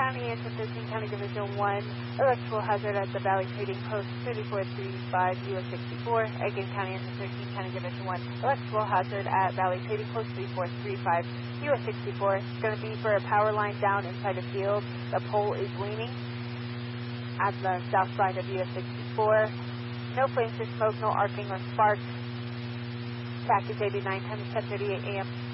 County into 13 County Division 1, electrical hazard at the Valley Trading Post 3435 US 64. Again, County into 13 County Division 1, electrical hazard at Valley Trading Post 3435 US 64. It's going to be for a power line down inside a field. The pole is leaning at the south side of US 64. No flames or smoke, no arcing or sparks. Package 89 times 10:38 a.m.